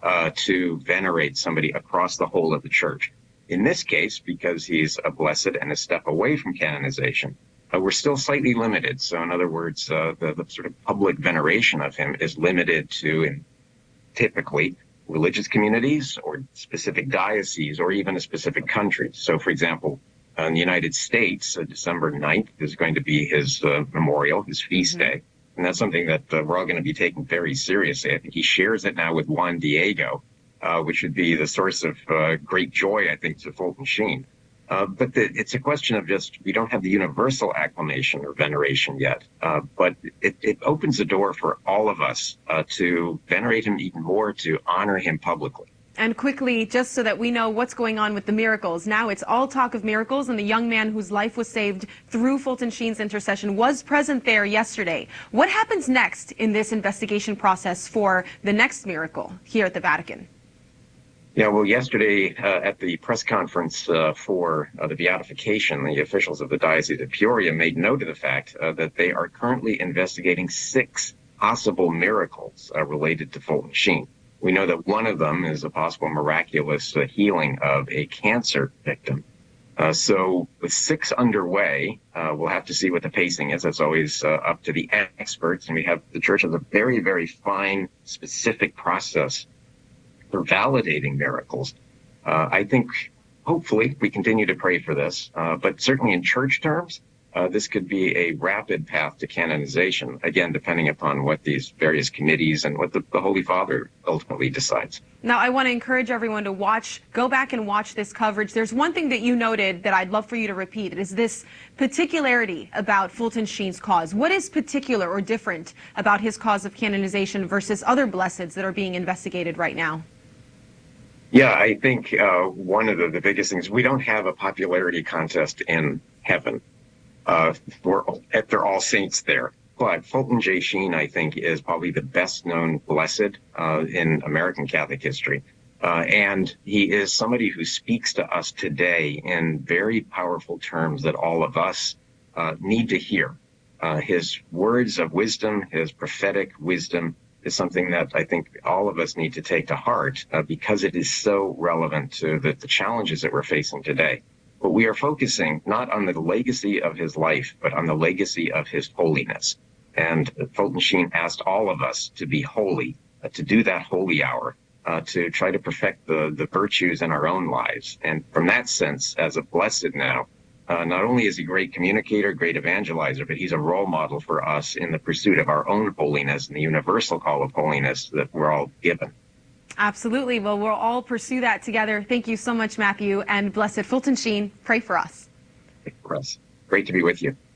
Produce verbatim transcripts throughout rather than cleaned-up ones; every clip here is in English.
uh, to venerate somebody across the whole of the church. In this case, because he's a blessed and a step away from canonization, uh, we're still slightly limited. So in other words, uh, the, the sort of public veneration of him is limited to in typically religious communities or specific dioceses or even a specific country. So for example, in the United States, uh, December ninth is going to be his uh, memorial, his feast mm-hmm. day. And that's something that uh, we're all going to be taking very seriously. I think he shares it now with Juan Diego, uh, which would be the source of uh, great joy, I think, to Fulton Sheen. Uh, but the, it's a question of just, we don't have the universal acclamation or veneration yet. Uh, but it, it opens the door for all of us uh, to venerate him even more, to honor him publicly. And quickly, just so that we know what's going on with the miracles. Now it's all talk of miracles, and the young man whose life was saved through Fulton Sheen's intercession was present there yesterday. What happens next in this investigation process for the next miracle here at the Vatican? Yeah, well, yesterday uh, at the press conference uh, for uh, the beatification, the officials of the Diocese of Peoria made note of the fact uh, that they are currently investigating six possible miracles uh, related to Fulton Sheen. We know that one of them is a possible miraculous uh, healing of a cancer victim. Uh, so with six underway, uh, we'll have to see what the pacing is. That's always uh, up to the experts. And we have, the church has a very, very fine, specific process for validating miracles. Uh, I think, hopefully, we continue to pray for this. Uh, but certainly in church terms, Uh, this could be a rapid path to canonization, again, depending upon what these various committees and what the, the Holy Father ultimately decides. Now, I want to encourage everyone to watch, go back and watch this coverage. There's one thing that you noted that I'd love for you to repeat. It is this particularity about Fulton Sheen's cause. What is particular or different about his cause of canonization versus other blesseds that are being investigated right now? Yeah, I think uh, one of the, the biggest things, we don't have a popularity contest in heaven. Uh, we're at they're all saints there. But Fulton J. Sheen, I think, is probably the best known blessed uh, in American Catholic history. Uh, and he is somebody who speaks to us today in very powerful terms that all of us uh, need to hear. Uh, his words of wisdom, his prophetic wisdom is something that I think all of us need to take to heart uh, because it is so relevant to the, the challenges that we're facing today. But we are focusing not on the legacy of his life, but on the legacy of his holiness. And Fulton Sheen asked all of us to be holy, uh, to do that holy hour, uh, to try to perfect the, the virtues in our own lives. And from that sense, as a blessed now, uh, not only is he a great communicator, great evangelizer, but he's a role model for us in the pursuit of our own holiness and the universal call of holiness that we're all given. Absolutely. Well, we'll all pursue that together. Thank you so much, Matthew. And Blessed Fulton Sheen, pray for us. Pray for us. Great to be with you.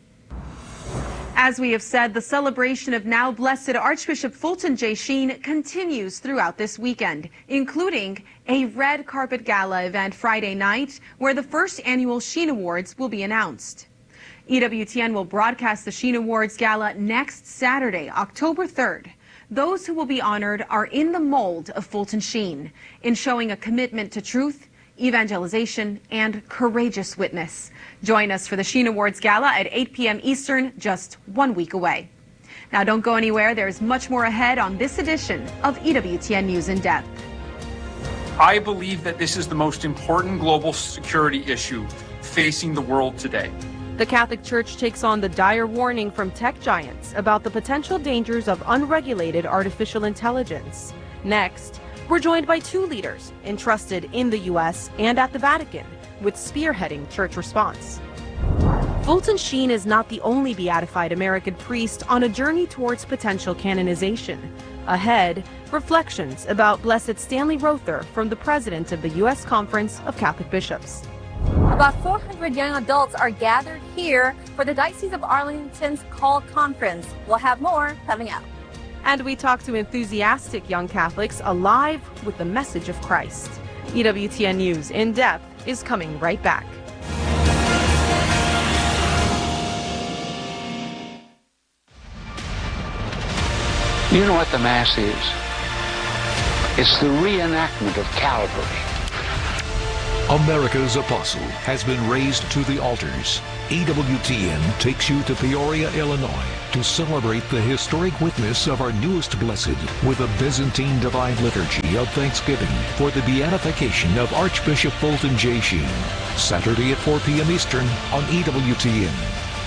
As we have said, the celebration of now Blessed Archbishop Fulton J. Sheen continues throughout this weekend, including a red carpet gala event Friday night, where the first annual Sheen Awards will be announced. E W T N will broadcast the Sheen Awards Gala next Saturday, October third. Those who will be honored are in the mold of Fulton Sheen, in showing a commitment to truth, evangelization, and courageous witness. Join us for the Sheen Awards Gala at eight p m Eastern, just one week away. Now, don't go anywhere. There's much more ahead on this edition of E W T N News in Depth. I believe that this is the most important global security issue facing the world today. The Catholic Church takes on the dire warning from tech giants about the potential dangers of unregulated artificial intelligence. Next, we're joined by two leaders entrusted in the U S and at the Vatican with spearheading church response. Fulton Sheen is not the only beatified American priest on a journey towards potential canonization. Ahead, reflections about Blessed Stanley Rother from the president of the U S Conference of Catholic Bishops. About four hundred young adults are gathered here for the Diocese of Arlington's Call Conference. We'll have more coming up. And we talk to enthusiastic young Catholics alive with the message of Christ. E W T N News in Depth is coming right back. You know what the Mass is? It's the reenactment of Calvary. America's apostle has been raised to the altars. E W T N takes you to Peoria, Illinois to celebrate the historic witness of our newest blessed with a Byzantine Divine Liturgy of Thanksgiving for the beatification of Archbishop Fulton J. Sheen. Saturday at four p.m. Eastern on E W T N.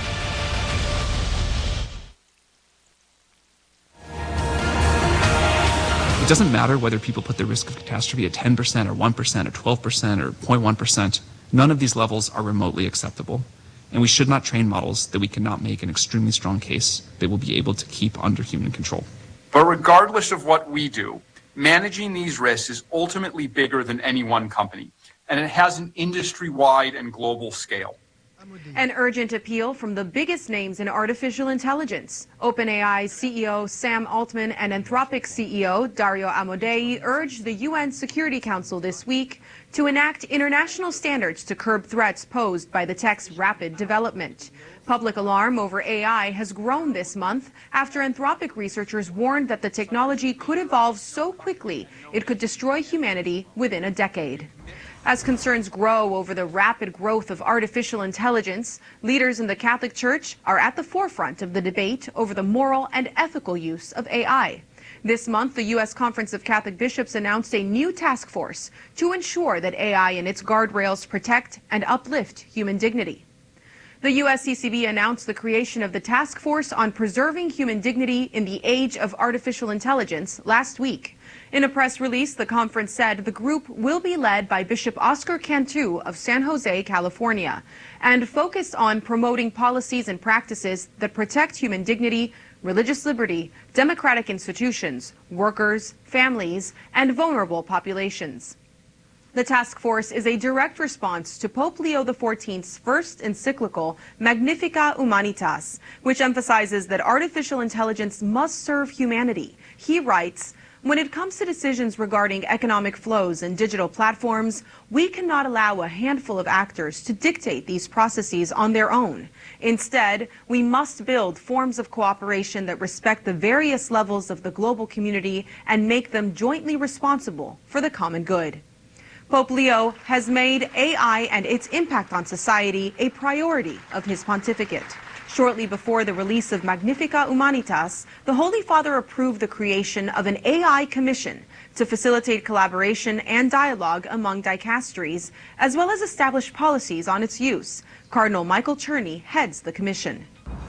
It doesn't matter whether people put the risk of catastrophe at ten percent or one percent or twelve percent or zero point one percent. None of these levels are remotely acceptable. And we should not train models that we cannot make an extremely strong case that will be able to keep under human control. But regardless of what we do, managing these risks is ultimately bigger than any one company, and it has an industry-wide and global scale. An urgent appeal from the biggest names in artificial intelligence. OpenAI C E O Sam Altman and Anthropic C E O Dario Amodei urged the U N Security Council this week to enact international standards to curb threats posed by the tech's rapid development. Public alarm over A I has grown this month after Anthropic researchers warned that the technology could evolve so quickly it could destroy humanity within a decade. As concerns grow over the rapid growth of artificial intelligence, leaders in the Catholic Church are at the forefront of the debate over the moral and ethical use of A I. This month, the U S Conference of Catholic Bishops announced a new task force to ensure that A I and its guardrails protect and uplift human dignity. The U S C C B announced the creation of the Task Force on Preserving Human Dignity in the Age of Artificial Intelligence last week. In a press release, the conference said the group will be led by Bishop Oscar Cantu of San Jose, California, and focus on promoting policies and practices that protect human dignity, religious liberty, democratic institutions, workers, families, and vulnerable populations. The task force is a direct response to Pope Leo the fourteenth's first encyclical, Magnificat Humanitas, which emphasizes that artificial intelligence must serve humanity. He writes, "When it comes to decisions regarding economic flows and digital platforms, we cannot allow a handful of actors to dictate these processes on their own. Instead, we must build forms of cooperation that respect the various levels of the global community and make them jointly responsible for the common good." Pope Leo has made A I and its impact on society a priority of his pontificate. Shortly before the release of Magnificat Humanitas, the Holy Father approved the creation of an A I commission to facilitate collaboration and dialogue among dicasteries, as well as establish policies on its use. Cardinal Michael Czerny heads the commission.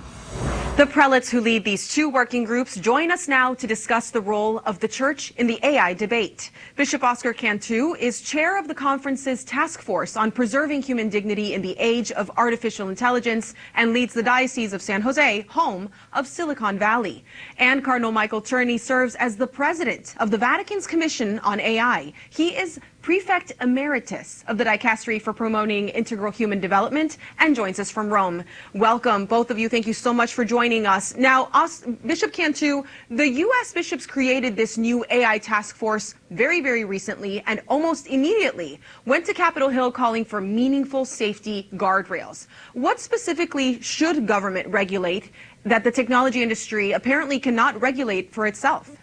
The prelates who lead these two working groups join us now to discuss the role of the Church in the A I debate. Bishop Oscar Cantu is chair of the conference's task force on preserving human dignity in the age of artificial intelligence and leads the Diocese of San Jose, home of Silicon Valley. And Cardinal Michael Czerny serves as the president of the Vatican's Commission on A I. He is Prefect Emeritus of the Dicastery for Promoting Integral Human Development and joins us from Rome. Welcome, both of you. Thank you so much for joining us. Now, us, Bishop Cantu, the U S bishops created this new A I task force very, very recently and almost immediately went to Capitol Hill calling for meaningful safety guardrails. What specifically should government regulate that the technology industry apparently cannot regulate for itself?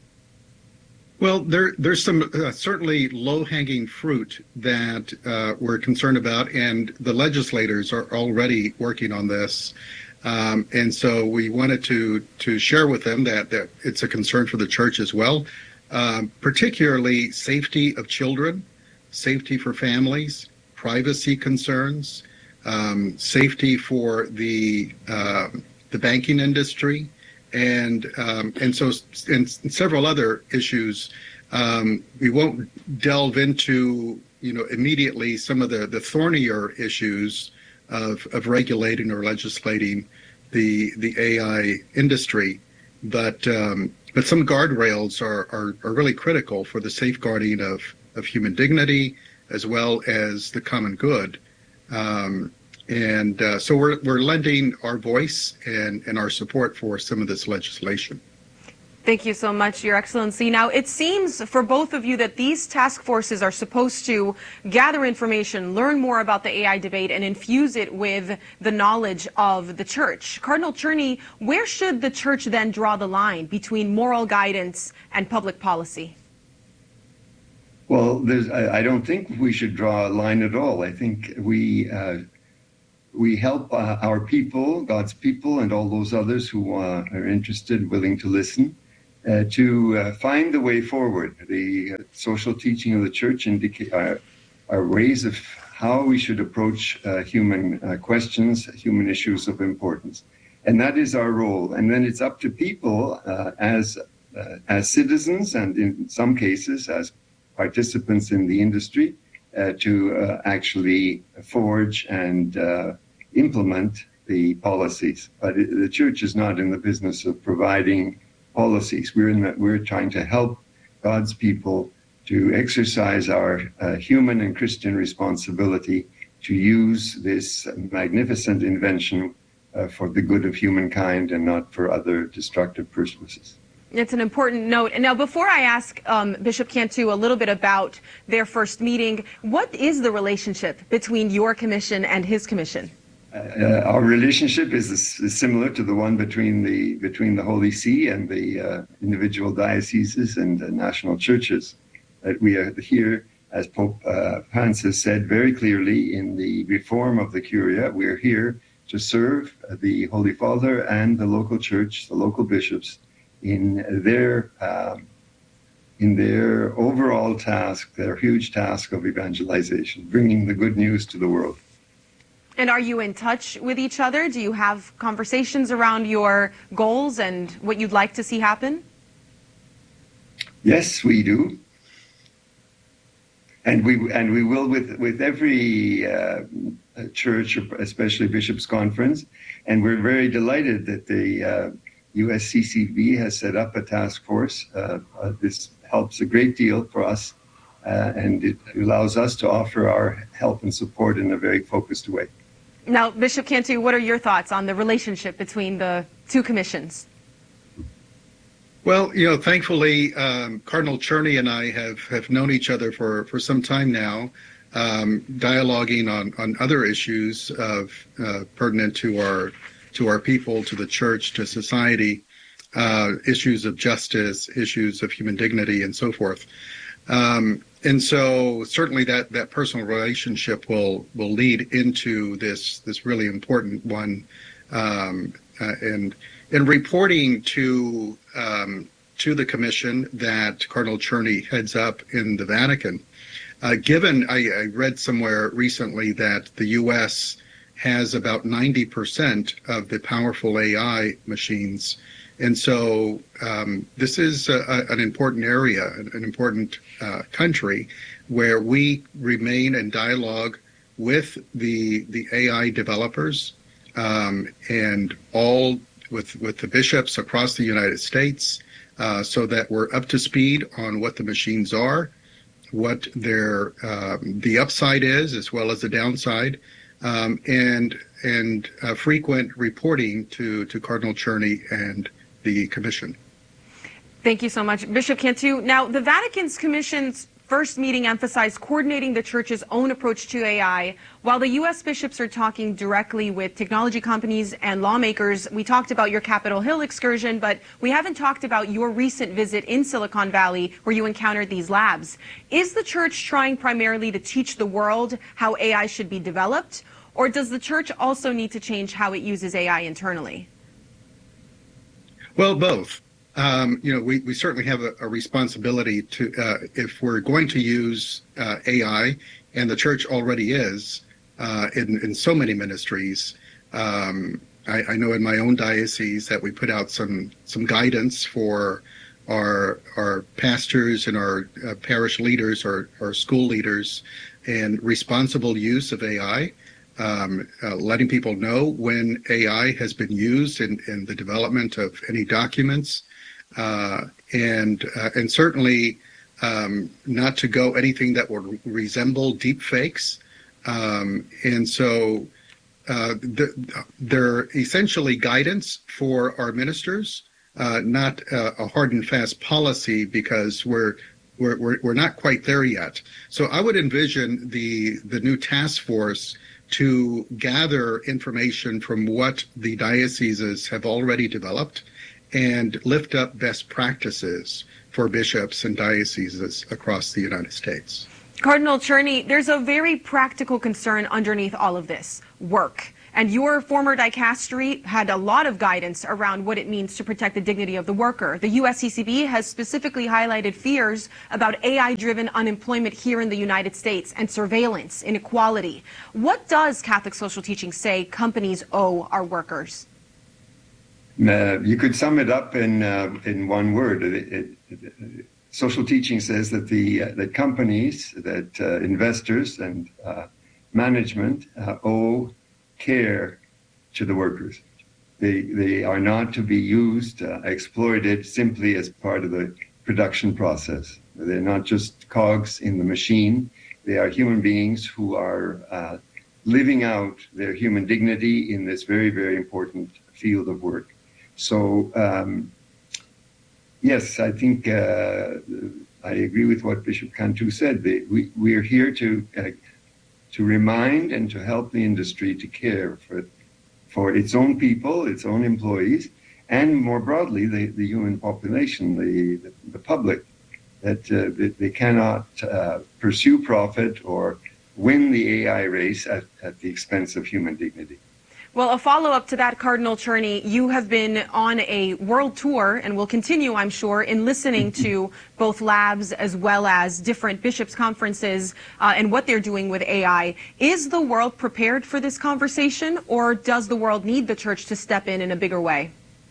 Well, there, there's some uh, certainly low-hanging fruit that uh, we're concerned about, and the legislators are already working on this. Um, and so we wanted to to share with them that, that it's a concern for the Church as well, um, particularly safety of children, safety for families, privacy concerns, um, safety for the uh, the banking industry. And um, and so and several other issues. Um, we won't delve into you know immediately some of the, the thornier issues of of regulating or legislating the the A I industry, but um, but some guardrails are, are are really critical for the safeguarding of of human dignity as well as the common good. Um, And uh, so we're, we're lending our voice and, and our support for some of this legislation. Thank you so much, Your Excellency. Now, it seems for both of you that these task forces are supposed to gather information, learn more about the A I debate, and infuse it with the knowledge of the Church. Cardinal Czerny, where should the Church then draw the line between moral guidance and public policy? Well, there's, I, I don't think we should draw a line at all. I think we... Uh, we help uh, our people, God's people, and all those others who uh, are interested, willing to listen, uh, to uh, find the way forward. The uh, social teaching of the church indicate uh, are ways of how we should approach uh, human uh, questions, human issues of importance. And that is our role. And then it's up to people uh, as uh, as citizens, and in some cases as participants in the industry, uh, to uh, actually forge and uh, implement the policies. But it, the church is not in the business of providing policies. We're in the, we're trying to help God's people to exercise our uh, human and Christian responsibility to use this magnificent invention uh, for the good of humankind and not for other destructive purposes. It's an important note. And now, before I ask um, Bishop Cantu a little bit about their first meeting, what is the relationship between your commission and his commission? Uh, our relationship is, is similar to the one between the between the Holy See and the uh, individual dioceses and uh, national churches. That we are here, as Pope uh, Francis said very clearly in the reform of the Curia, we are here to serve the Holy Father and the local church, the local bishops, in their um, in their overall task, their huge task of evangelization, bringing the good news to the world. And are you in touch with each other? Do you have conversations around your goals and what you'd like to see happen? Yes, we do. And we and we will with with every uh, church, especially Bishops' Conference, and we're very delighted that the uh, U S C C B has set up a task force. Uh, uh, this helps a great deal for us, uh, and it allows us to offer our help and support in a very focused way. Now, Bishop Cantu, what are your thoughts on the relationship between the two commissions? Well, you know, thankfully, um, Cardinal Czerny and I have, have known each other for, for some time now, um, dialoguing on, on other issues of uh, pertinent to our to our people, to the church, to society, uh, issues of justice, issues of human dignity, and so forth. Um, and so, certainly, that, that personal relationship will will lead into this this really important one, um, uh, and. In reporting to um, to the commission that Cardinal Czerny heads up in the Vatican, uh, given I, I read somewhere recently that the U S has about ninety percent of the powerful A I machines, and so um, this is a, a, an important area, an, an important uh, country, where we remain in dialogue with the the A I developers um, and all. With, with the bishops across the United States, uh, so that we're up to speed on what the machines are, what their um, the upside is, as well as the downside, um, and and uh, frequent reporting to to Cardinal Czerny and the commission. Thank you so much, Bishop Cantu. Now, the Vatican's commission's first meeting emphasized coordinating the church's own approach to A I. While the U S bishops are talking directly with technology companies and lawmakers, we talked about your Capitol Hill excursion, but we haven't talked about your recent visit in Silicon Valley where you encountered these labs. Is the church trying primarily to teach the world how A I should be developed, or does the church also need to change how it uses A I internally? Well, both. Um, you know, we, we certainly have a, a responsibility to, uh, if we're going to use uh, A I, and the church already is uh, in, in so many ministries. Um, I, I know in my own diocese that we put out some some guidance for our our pastors and our uh, parish leaders, or our school leaders, and responsible use of A I. Um, uh, letting people know when A I has been used in, in the development of any documents. Uh, and uh, and certainly um, not to go anything that would resemble deep fakes. Um, and so uh, the, they're essentially guidance for our ministers, uh, not uh, a hard and fast policy, because we're, we're we're we're not quite there yet. So I would envision the the new task force to gather information from what the dioceses have already developed and lift up best practices for bishops and dioceses across the United States. Cardinal Czerny, there's a very practical concern underneath all of this: work. And your former dicastery had a lot of guidance around what it means to protect the dignity of the worker. The U S C C B has specifically highlighted fears about A I-driven unemployment here in the United States and surveillance, inequality. What does Catholic social teaching say companies owe our workers? Uh, you could sum it up in uh, in one word. It, it, it, social teaching says that the uh, that companies, that uh, investors and uh, management uh, owe care to the workers. They they are not to be used, uh, exploited simply as part of the production process. They're not just cogs in the machine. They are human beings who are uh, living out their human dignity in this very, very important field of work. So, um, yes, I think uh, I agree with what Bishop Cantu said. They, we, we are here to uh, to remind and to help the industry to care for for its own people, its own employees, and more broadly, the, the human population, the, the, the public, that uh, they, they cannot uh, pursue profit or win the A I race at, at the expense of human dignity. Well, a follow-up to that, Cardinal Czerny, you have been on a world tour and will continue, I'm sure, in listening to both labs as well as different bishops' conferences uh, and what they're doing with A I. Is the world prepared for this conversation, or does the world need the church to step in in a bigger way?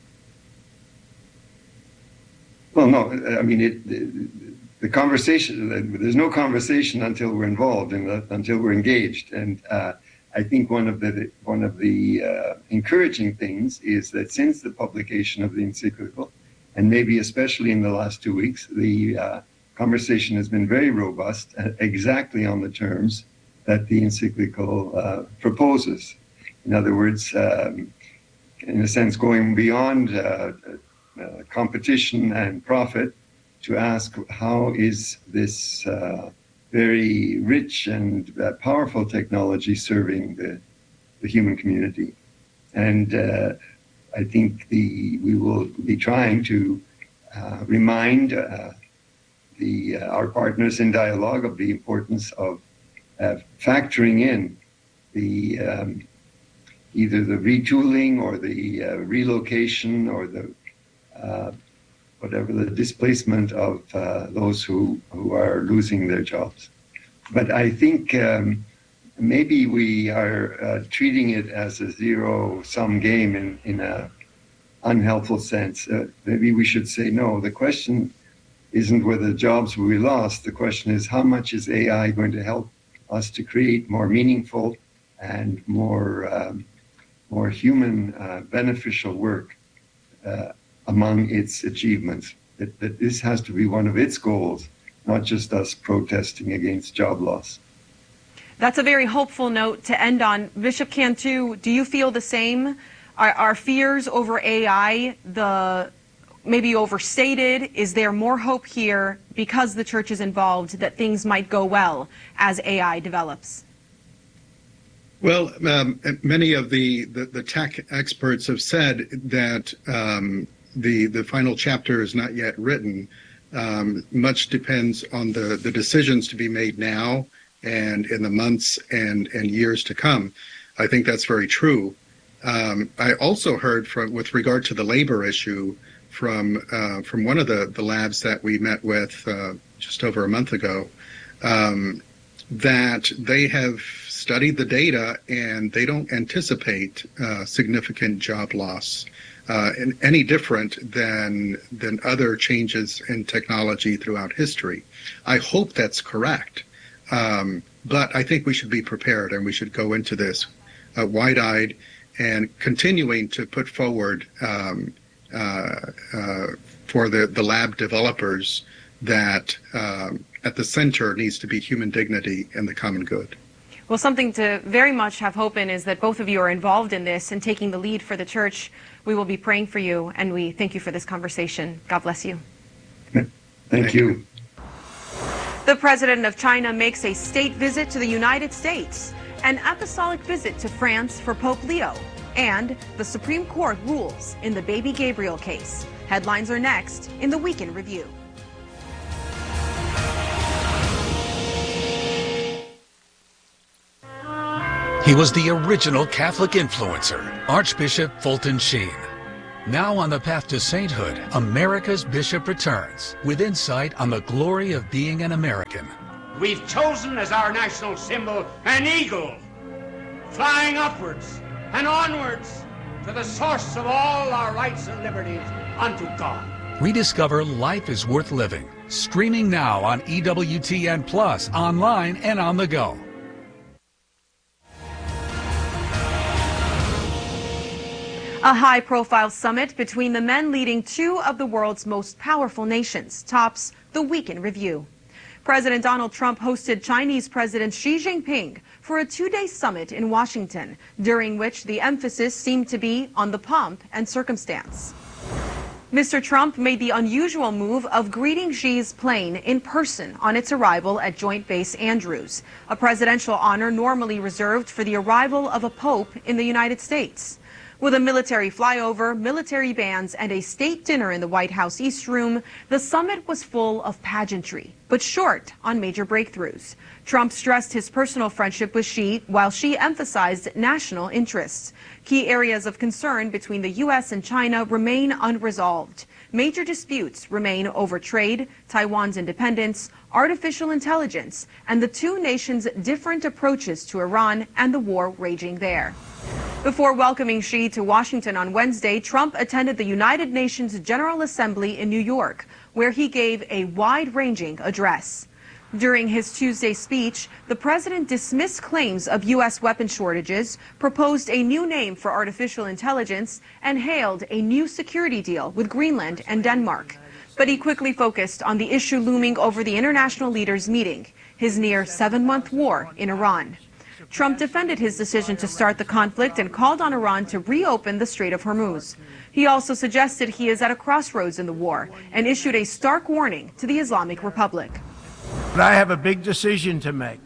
Well, no, I mean, it, the, the conversation, there's no conversation until we're involved and until we're engaged. And uh, I think one of the one of the uh, encouraging things is that since the publication of the encyclical, and maybe especially in the last two weeks, the uh, conversation has been very robust, uh, exactly on the terms that the encyclical uh, proposes. In other words, um, in a sense, going beyond uh, uh, competition and profit to ask how is this uh, very rich and uh, powerful technology serving the, the human community. And uh, I think the we will be trying to uh, remind uh, the uh, our partners in dialogue of the importance of uh, factoring in the um, either the retooling or the uh, relocation or the uh, whatever the displacement of uh, those who, who are losing their jobs. But I think um, maybe we are uh, treating it as a zero-sum game in, in a unhelpful sense. Uh, maybe we should say, no, the question isn't whether jobs will be lost. The question is, how much is A I going to help us to create more meaningful and more, um, more human uh, beneficial work uh, among its achievements, that, that this has to be one of its goals, not just us protesting against job loss. That's a very hopeful note to end on. Bishop Cantu, do you feel the same? Are, are fears over A I the maybe overstated? Is there more hope here because the church is involved that things might go well as A I develops? Well, um, many of the, the, the tech experts have said that um, The, the final chapter is not yet written. Um, much depends on the, the decisions to be made now and in the months and, and years to come. I think that's very true. Um, I also heard from, with regard to the labor issue from uh, from one of the, the labs that we met with uh, just over a month ago, um, that they have studied the data and they don't anticipate uh, significant job loss. Uh, and any different than than other changes in technology throughout history. I hope that's correct, um, but I think we should be prepared and we should go into this uh, wide-eyed and continuing to put forward um, uh, uh, for the, the lab developers that um, at the center needs to be human dignity and the common good. Well, something to very much have hope in is that both of you are involved in this and taking the lead for the church. We will be praying for you, and we thank you for this conversation. God bless you. Thank, thank you. The president of China makes a state visit to the United States, an apostolic visit to France for Pope Leo, and the Supreme Court rules in the Baby Gabriel case. Headlines are next in the Weekend Review. He was the original Catholic influencer, Archbishop Fulton Sheen. Now on the path to sainthood, America's bishop returns with insight on the glory of being an American. We've chosen as our national symbol an eagle, flying upwards and onwards to the source of all our rights and liberties, unto God. Rediscover Life is Worth Living, streaming now on E W T N Plus, online and on the go. A high-profile summit between the men leading two of the world's most powerful nations tops the week in review. President Donald Trump hosted Chinese President Xi Jinping for a two-day summit in Washington, during which the emphasis seemed to be on the pomp and circumstance. Mister Trump made the unusual move of greeting Xi's plane in person on its arrival at Joint Base Andrews, a presidential honor normally reserved for the arrival of a pope in the United States. With a military flyover, military bands, and a state dinner in the White House East Room, the summit was full of pageantry, but short on major breakthroughs. Trump stressed his personal friendship with Xi, while Xi emphasized national interests. Key areas of concern between the U S and China remain unresolved. Major disputes remain over trade, Taiwan's independence, artificial intelligence, and the two nations' different approaches to Iran and the war raging there. Before welcoming Xi to Washington on Wednesday, Trump attended the United Nations General Assembly in New York, where he gave a wide-ranging address. During his Tuesday speech, the president dismissed claims of U S weapon shortages, proposed a new name for artificial intelligence, and hailed a new security deal with Greenland and Denmark. But he quickly focused on the issue looming over the international leaders' meeting, his near seven-month war in Iran. Trump defended his decision to start the conflict and called on Iran to reopen the Strait of Hormuz. He also suggested he is at a crossroads in the war and issued a stark warning to the Islamic Republic. But I have a big decision to make.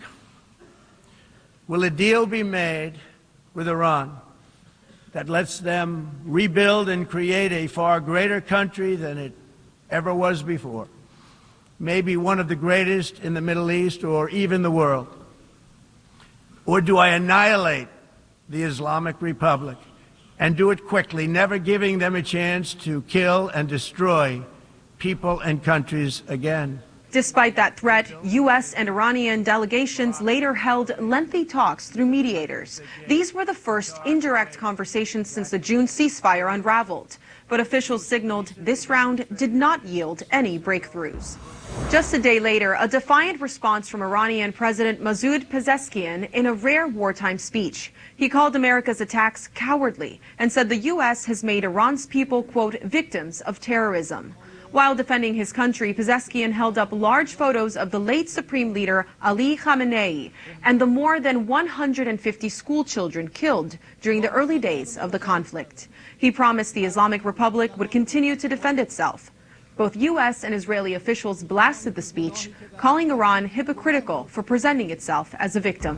Will a deal be made with Iran that lets them rebuild and create a far greater country than it ever was before? Maybe one of the greatest in the Middle East or even the world. Or do I annihilate the Islamic Republic and do it quickly, never giving them a chance to kill and destroy people and countries again? Despite that threat, U S and Iranian delegations later held lengthy talks through mediators. These were the first indirect conversations since the June ceasefire unraveled. But officials signaled this round did not yield any breakthroughs. Just a day later, a defiant response from Iranian President Masoud Pezeshkian in a rare wartime speech. He called America's attacks cowardly and said the U S has made Iran's people, quote, victims of terrorism. While defending his country, Pezeshkian held up large photos of the late Supreme Leader Ali Khamenei and the more than one hundred fifty school children killed during the early days of the conflict. He promised the Islamic Republic would continue to defend itself. Both U S and Israeli officials blasted the speech, calling Iran hypocritical for presenting itself as a victim.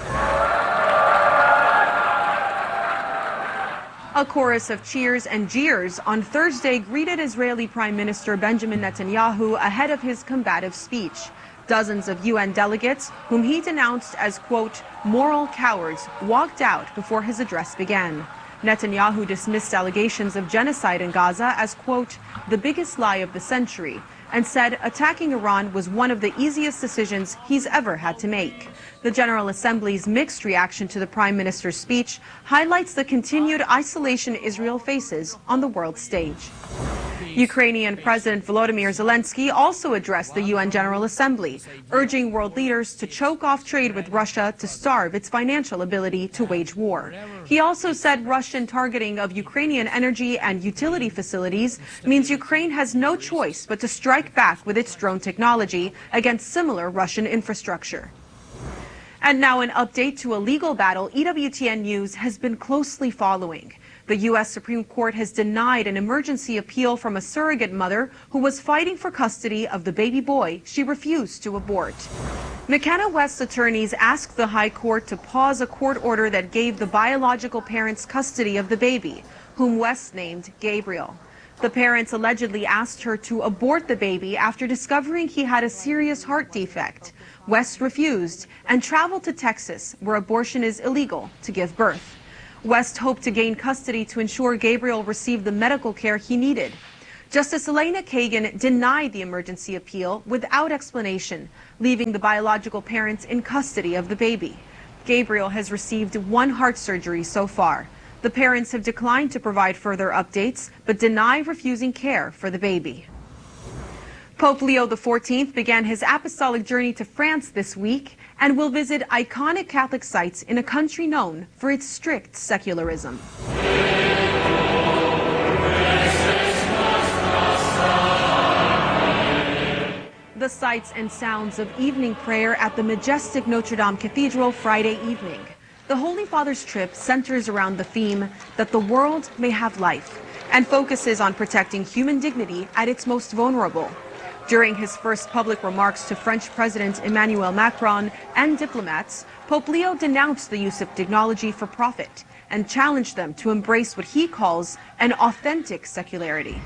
A chorus of cheers and jeers on Thursday greeted Israeli Prime Minister Benjamin Netanyahu ahead of his combative speech. Dozens of U N delegates, whom he denounced as, quote, moral cowards, walked out before his address began. Netanyahu dismissed allegations of genocide in Gaza as, quote, the biggest lie of the century, and said attacking Iran was one of the easiest decisions he's ever had to make. The General Assembly's mixed reaction to the Prime Minister's speech highlights the continued isolation Israel faces on the world stage. Ukrainian President Volodymyr Zelensky also addressed the U N General Assembly, urging world leaders to choke off trade with Russia to starve its financial ability to wage war. He also said Russian targeting of Ukrainian energy and utility facilities means Ukraine has no choice but to strike back with its drone technology against similar Russian infrastructure. And now an update to a legal battle E W T N News has been closely following. The U S Supreme Court has denied an emergency appeal from a surrogate mother who was fighting for custody of the baby boy she refused to abort. McKenna West's attorneys asked the High Court to pause a court order that gave the biological parents custody of the baby, whom West named Gabriel. The parents allegedly asked her to abort the baby after discovering he had a serious heart defect. West refused and traveled to Texas, where abortion is illegal, to give birth. West hoped to gain custody to ensure Gabriel received the medical care he needed. Justice Elena Kagan denied the emergency appeal without explanation, leaving the biological parents in custody of the baby. Gabriel has received one heart surgery so far. The parents have declined to provide further updates, but deny refusing care for the baby. Pope Leo the fourteenth began his apostolic journey to France this week and will visit iconic Catholic sites in a country known for its strict secularism. The sights and sounds of evening prayer at the majestic Notre Dame Cathedral Friday evening. The Holy Father's trip centers around the theme that the world may have life and focuses on protecting human dignity at its most vulnerable. During his first public remarks to French President Emmanuel Macron and diplomats, Pope Leo denounced the use of technology for profit and challenged them to embrace what he calls an authentic secularity.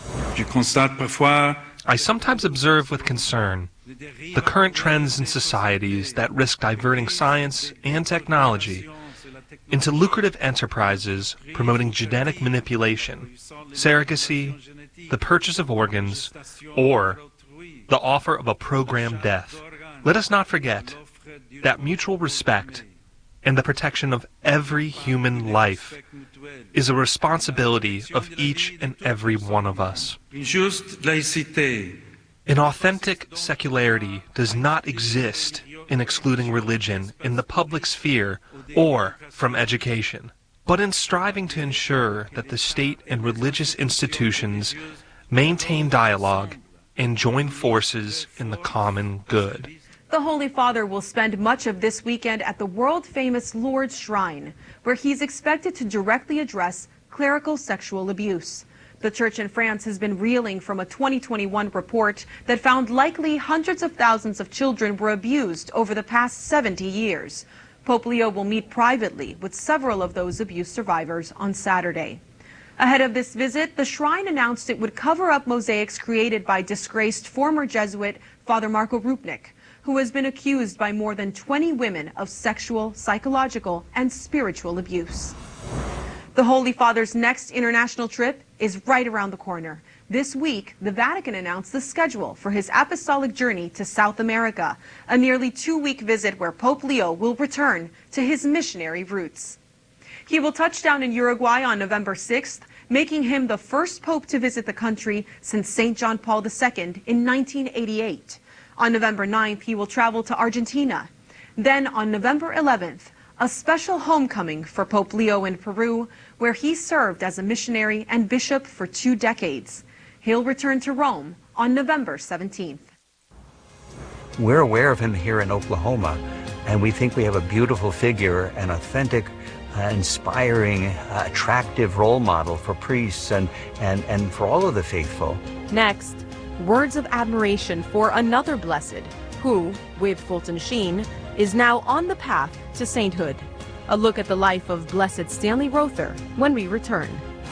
I sometimes observe with concern the current trends in societies that risk diverting science and technology into lucrative enterprises promoting genetic manipulation, surrogacy, the purchase of organs, or the offer of a programmed death. Let us not forget that mutual respect and the protection of every human life is a responsibility of each and every one of us. An authentic secularity does not exist in excluding religion in the public sphere or from education, but in striving to ensure that the state and religious institutions maintain dialogue and join forces in the common good. The Holy Father will spend much of this weekend at the world-famous Lourdes Shrine, where he's expected to directly address clerical sexual abuse. The Church in France has been reeling from a twenty twenty-one report that found likely hundreds of thousands of children were abused over the past seventy years. Pope Leo will meet privately with several of those abuse survivors on Saturday. Ahead of this visit, the shrine announced it would cover up mosaics created by disgraced former Jesuit Father Marco Rupnik, who has been accused by more than twenty women of sexual, psychological, and spiritual abuse. The Holy Father's next international trip is right around the corner. This week, the Vatican announced the schedule for his apostolic journey to South America, a nearly two-week visit where Pope Leo will return to his missionary roots. He will touch down in Uruguay on November sixth, making him the first pope to visit the country since Saint John Paul the Second in nineteen eighty-eight. On November ninth, he will travel to Argentina. Then on November eleventh, a special homecoming for Pope Leo in Peru, where he served as a missionary and bishop for two decades. He'll return to Rome on November seventeenth. We're aware of him here in Oklahoma, and we think we have a beautiful figure, an authentic, uh, inspiring, uh, attractive role model for priests and, and, and for all of the faithful. Next, words of admiration for another blessed who, with Fulton Sheen, is now on the path to sainthood. A look at the life of Blessed Stanley Rother when we return.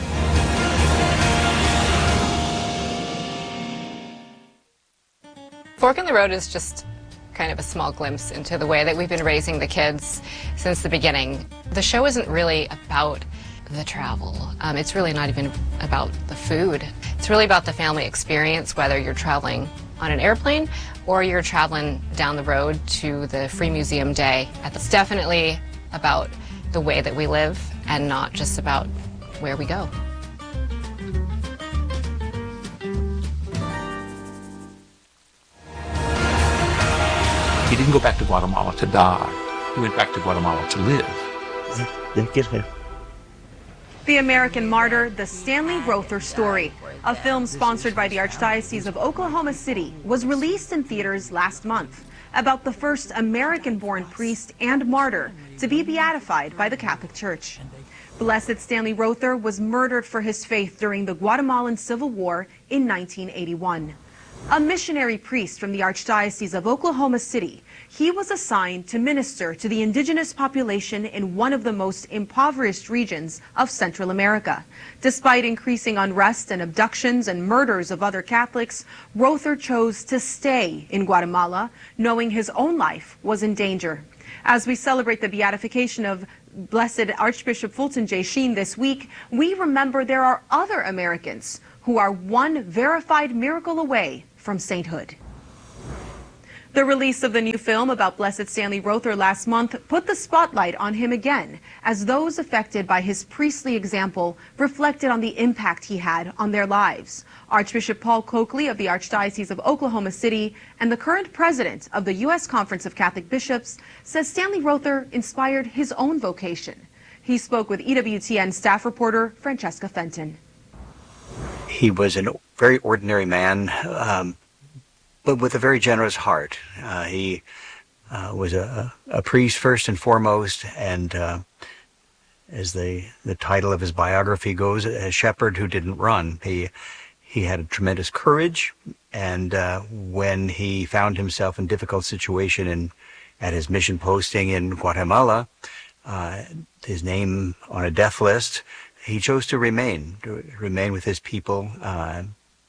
Fork in the Road is just kind of a small glimpse into the way that we've been raising the kids since the beginning. The show isn't really about the travel. Um, it's really not even about the food. It's really about the family experience, whether you're traveling on an airplane or you're traveling down the road to the Free Museum Day. It's definitely about the way that we live and not just about where we go. He didn't go back to Guatemala to die. He went back to Guatemala to live. The American Martyr, The Stanley Rother Story, a film sponsored by the Archdiocese of Oklahoma City, was released in theaters last month about the first American-born priest and martyr to be beatified by the Catholic Church. Blessed Stanley Rother was murdered for his faith during the Guatemalan Civil War in nineteen eighty-one. A missionary priest from the Archdiocese of Oklahoma City. He was assigned to minister to the indigenous population in one of the most impoverished regions of Central America. Despite increasing unrest and abductions and murders of other Catholics, Rother chose to stay in Guatemala, knowing his own life was in danger. As we celebrate the beatification of Blessed Archbishop Fulton J. Sheen this week, we remember there are other Americans who are one verified miracle away from sainthood. The release of the new film about Blessed Stanley Rother last month put the spotlight on him again, as those affected by his priestly example reflected on the impact he had on their lives. Archbishop Paul Coakley of the Archdiocese of Oklahoma City and the current president of the U S Conference of Catholic Bishops says Stanley Rother inspired his own vocation. He spoke with E W T N staff reporter Francesca Fenton. He was a very ordinary man, um, but with a very generous heart. Uh, he uh, was a, a priest first and foremost, and uh, as the, the title of his biography goes, a shepherd who didn't run. He, he had a tremendous courage, and uh, when he found himself in a difficult situation in, at his mission posting in Guatemala, uh, his name on a death list, he chose to remain, to remain with his people, uh,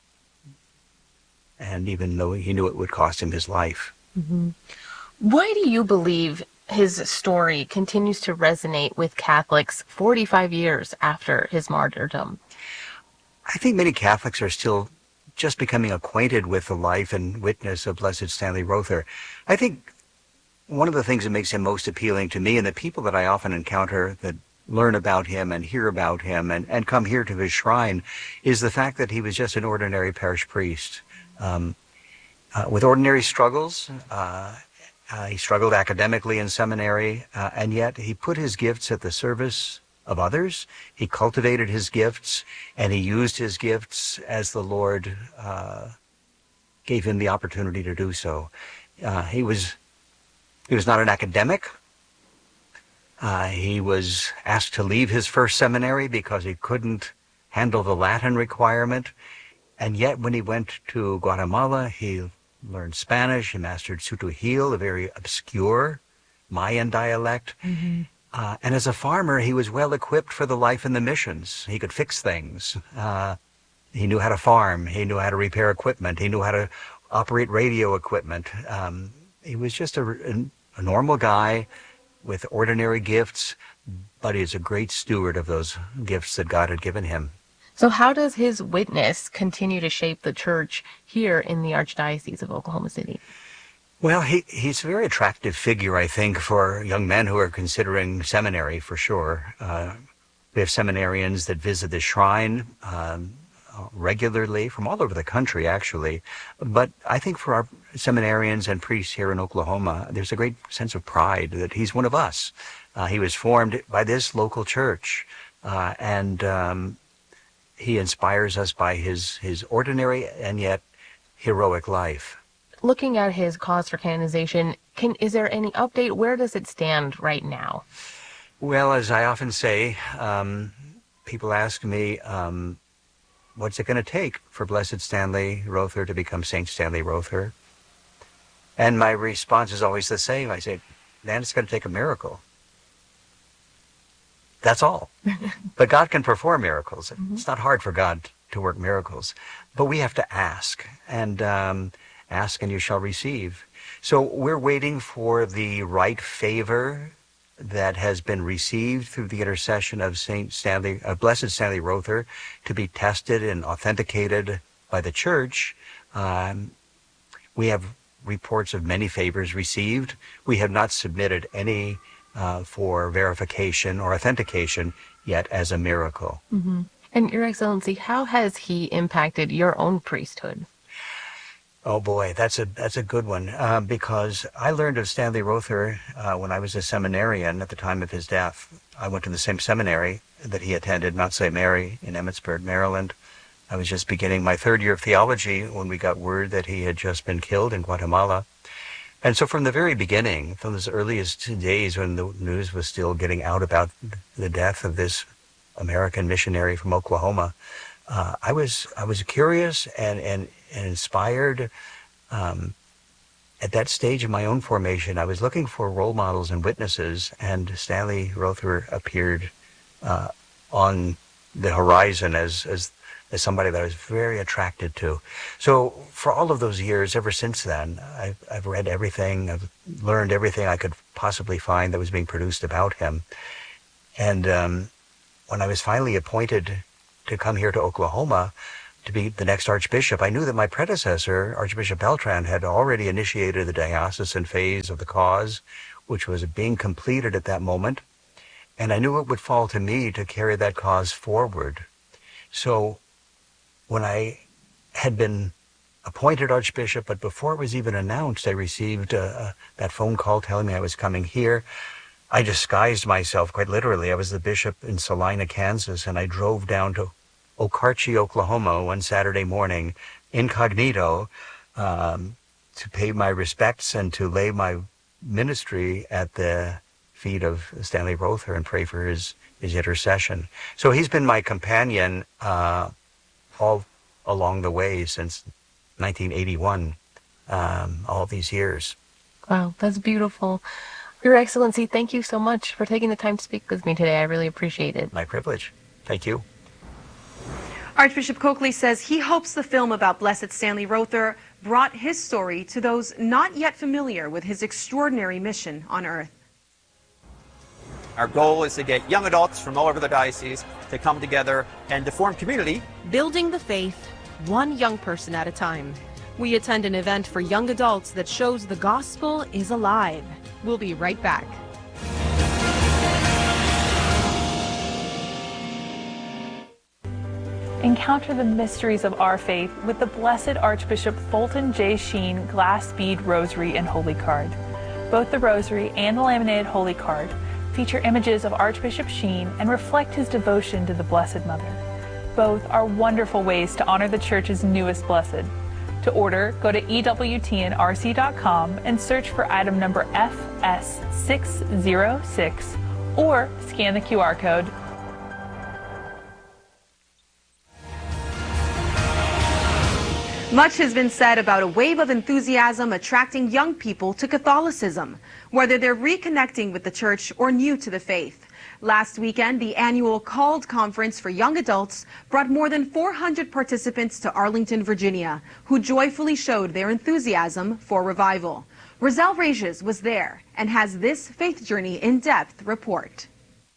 and even though he knew it would cost him his life. Mm-hmm. Why do you believe his story continues to resonate with Catholics forty-five years after his martyrdom? I think many Catholics are still just becoming acquainted with the life and witness of Blessed Stanley Rother. I think one of the things that makes him most appealing to me and the people that I often encounter that learn about him and hear about him and, and come here to his shrine is the fact that he was just an ordinary parish priest. Um, uh, with ordinary struggles, uh, uh, he struggled academically in seminary, uh, and yet he put his gifts at the service of others. He cultivated his gifts, and he used his gifts as the Lord uh, gave him the opportunity to do so. Uh, he was he was not an academic. Uh, he was asked to leave his first seminary because he couldn't handle the Latin requirement. And yet when he went to Guatemala, he learned Spanish, he mastered Tz'utujil, a very obscure Mayan dialect. Mm-hmm. Uh, and as a farmer, he was well equipped for the life in the missions. He could fix things. Uh, he knew how to farm. He knew how to repair equipment. He knew how to operate radio equipment. Um, he was just a, a, a normal guy with ordinary gifts, but he's a great steward of those gifts that God had given him. So how does his witness continue to shape the church here in the Archdiocese of Oklahoma City? Well, he, he's a very attractive figure, I think, for young men who are considering seminary, for sure. Uh, we have seminarians that visit the shrine um, regularly from all over the country, actually. But I think for our seminarians and priests here in Oklahoma, there's a great sense of pride that he's one of us. Uh, he was formed by this local church, uh, and um, he inspires us by his, his ordinary and yet heroic life. Looking at his cause for canonization, can, is there any update? Where does it stand right now? Well, as I often say, um, people ask me, um, what's it going to take for Blessed Stanley Rother to become Saint Stanley Rother? And my response is always the same. I say, man, it's going to take a miracle. That's all. But God can perform miracles. Mm-hmm. It's not hard for God to work miracles. But we have to ask. And um, ask and you shall receive. So we're waiting for the right favor that has been received through the intercession of Saint Stanley, uh, Blessed Stanley Rother, to be tested and authenticated by the Church. Um, we have reports of many favors received. We have not submitted any uh, for verification or authentication yet as a miracle. Mm-hmm. And Your Excellency, how has he impacted your own priesthood? Oh boy, that's a that's a good one, uh, because I learned of Stanley Rother uh, when I was a seminarian at the time of his death. I went to the same seminary that he attended, Mount Saint Mary in Emmitsburg, Maryland. I was just beginning my third year of theology when we got word that he had just been killed in Guatemala. And so from the very beginning, from those earliest days when the news was still getting out about the death of this American missionary from Oklahoma, uh, I was I was curious and and and inspired. Um, at that stage of my own formation, I was looking for role models and witnesses, and Stanley Rother appeared uh, on the horizon as, as as somebody that I was very attracted to. So for all of those years, ever since then, I've, I've read everything, I've learned everything I could possibly find that was being produced about him. And um, when I was finally appointed to come here to Oklahoma to be the next Archbishop, I knew that my predecessor, Archbishop Beltran, had already initiated the diocesan phase of the cause, which was being completed at that moment. And I knew it would fall to me to carry that cause forward. So when I had been appointed Archbishop, but before it was even announced, I received uh, uh, that phone call telling me I was coming here. I disguised myself quite literally. I was the bishop in Salina, Kansas, and I drove down to Okarche, Oklahoma one Saturday morning, incognito, um, to pay my respects and to lay my ministry at the feet of Stanley Rother and pray for his, his intercession. So he's been my companion uh, all along the way since nineteen eighty-one, um, all these years. Wow, that's beautiful. Your Excellency, thank you so much for taking the time to speak with me today. I really appreciate it. My privilege. Thank you. Archbishop Coakley says he hopes the film about Blessed Stanley Rother brought his story to those not yet familiar with his extraordinary mission on earth. Our goal is to get young adults from all over the diocese to come together and to form community. Building the faith, one young person at a time. We attend an event for young adults that shows the gospel is alive. We'll be right back. Encounter the mysteries of our faith with the Blessed Archbishop Fulton J. Sheen Glass Bead Rosary and Holy Card. Both the Rosary and the laminated Holy Card feature images of Archbishop Sheen and reflect his devotion to the Blessed Mother. Both are wonderful ways to honor the Church's newest blessed. To order, go to E W T N R C dot com and search for item number F S six zero six or scan the Q R code. Much has been said about a wave of enthusiasm attracting young people to Catholicism, whether they're reconnecting with the Church or new to the faith. Last weekend, the annual Called Conference for Young Adults brought more than four hundred participants to Arlington, Virginia, who joyfully showed their enthusiasm for revival. Roselle Regis was there and has this Faith Journey in-depth report.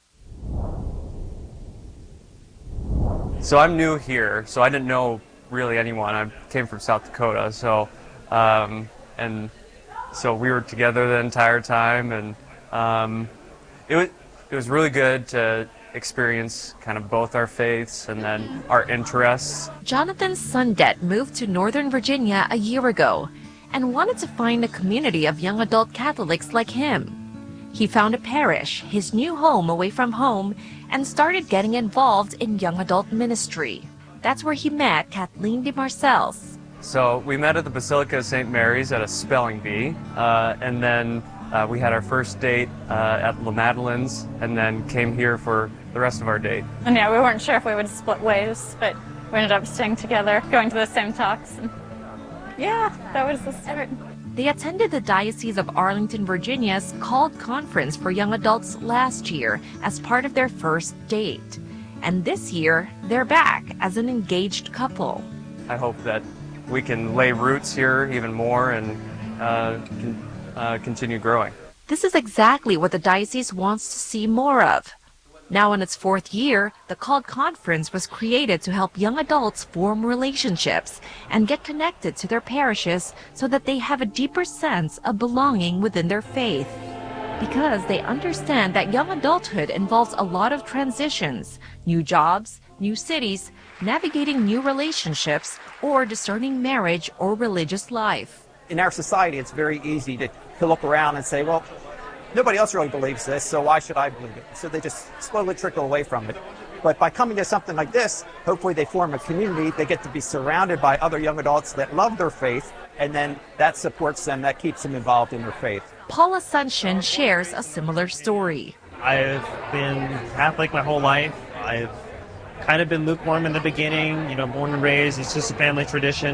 So I'm new here, so I didn't know really anyone. I came from South Dakota, so um, and so we were together the entire time, and um, it was it was really good to experience kind of both our faiths and then our interests. Jonathan Sundet moved to Northern Virginia a year ago and wanted to find a community of young adult Catholics like him. He found a parish, his new home away from home, and started getting involved in young adult ministry. That's where he met Kathleen DeMarcells. So we met at the Basilica of Saint Mary's at a spelling bee, uh, and then uh, we had our first date uh, at La Madeleine's, and then came here for the rest of our date. And yeah, we weren't sure if we would split ways, but we ended up staying together, going to the same talks. And yeah, that was the start. They attended the Diocese of Arlington, Virginia's Called Conference for Young Adults last year as part of their first date. And this year, they're back as an engaged couple. I hope that we can lay roots here even more and uh, can, uh, continue growing. This is exactly what the diocese wants to see more of. Now in its fourth year, the Called Conference was created to help young adults form relationships and get connected to their parishes so that they have a deeper sense of belonging within their faith. Because they understand that young adulthood involves a lot of transitions, new jobs, new cities, navigating new relationships, or discerning marriage or religious life. In our society, it's very easy to, to look around and say, well, nobody else really believes this, so why should I believe it? So they just slowly trickle away from it. But by coming to something like this, hopefully they form a community, they get to be surrounded by other young adults that love their faith, and then that supports them, that keeps them involved in their faith. Paul Asuncion shares a similar story. I've been Catholic my whole life. I've kind of been lukewarm in the beginning, you know, born and raised, it's just a family tradition.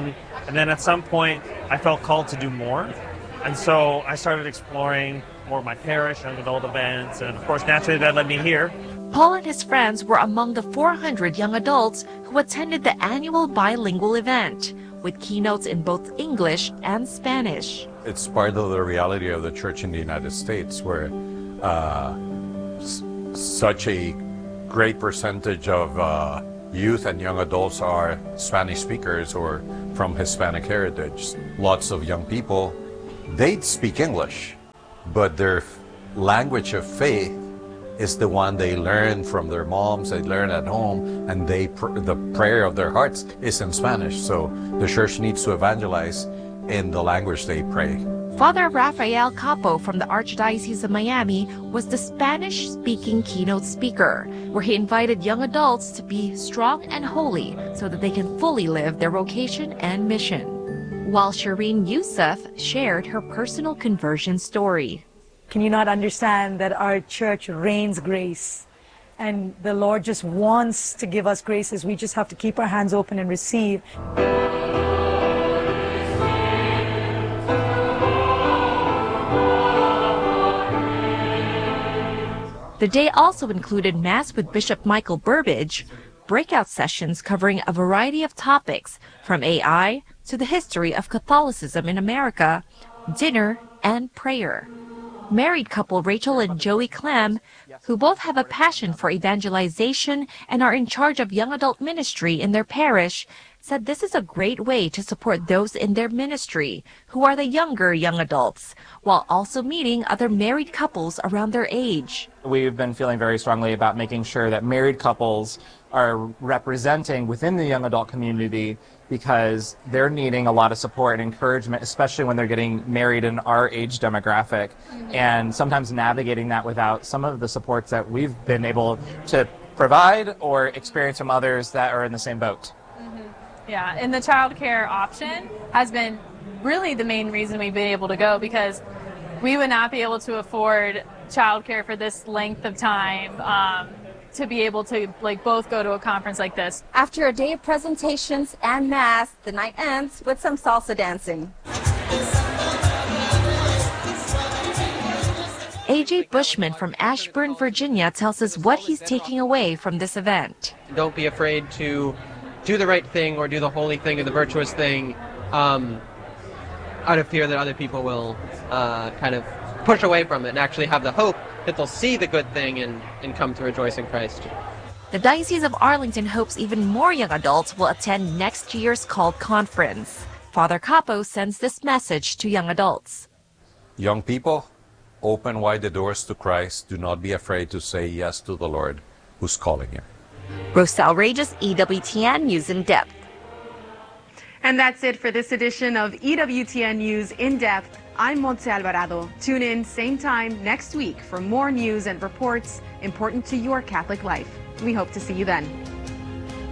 And then at some point, I felt called to do more. And so I started exploring more of my parish, young adult events, and of course, naturally, that led me here. Paul and his friends were among the four hundred young adults who attended the annual bilingual event, with keynotes in both English and Spanish. It's part of the reality of the church in the United States, where uh, s- such a great percentage of uh, youth and young adults are Spanish speakers or from Hispanic heritage. Lots of young people, they speak English, but their language of faith is the one they learn from their moms, they learn at home, and they pr- the prayer of their hearts is in Spanish. So the church needs to evangelize in the language they pray. Father Rafael Capo from the Archdiocese of Miami was the Spanish-speaking keynote speaker, where he invited young adults to be strong and holy so that they can fully live their vocation and mission. While Shireen Youssef shared her personal conversion story. Can you not understand that our church rains grace? And the Lord just wants to give us graces. We just have to keep our hands open and receive. The day also included Mass with Bishop Michael Burbidge, breakout sessions covering a variety of topics, from A I to the history of Catholicism in America, dinner, and prayer. Married couple Rachel and Joey Clem, who both have a passion for evangelization and are in charge of young adult ministry in their parish, said this is a great way to support those in their ministry who are the younger young adults, while also meeting other married couples around their age. We've been feeling very strongly about making sure that married couples are representing within the young adult community, because they're needing a lot of support and encouragement, especially when they're getting married in our age demographic, mm-hmm. and sometimes navigating that without some of the supports that we've been able to provide or experience from others that are in the same boat. Mm-hmm. Yeah, and the child care option has been really the main reason we've been able to go, because we would not be able to afford child care for this length of time. Um, to be able to like both go to a conference like this. After a day of presentations and mass, the night ends with some salsa dancing. A J Bushman from Ashburn, Virginia tells us what he's taking away from this event. Don't be afraid to do the right thing or do the holy thing or the virtuous thing um, out of fear that other people will uh, kind of push away from it, and actually have the hope that they'll see the good thing and, and come to rejoice in Christ. The Diocese of Arlington hopes even more young adults will attend next year's called conference. Father Capo sends this message to young adults. Young people, open wide the doors to Christ. Do not be afraid to say yes to the Lord who's calling you. Rosal Regis, E W T N News in Depth. And that's it for this edition of E W T N News in Depth. I'm Montse Alvarado. Tune in same time next week for more news and reports important to your Catholic life. We hope to see you then.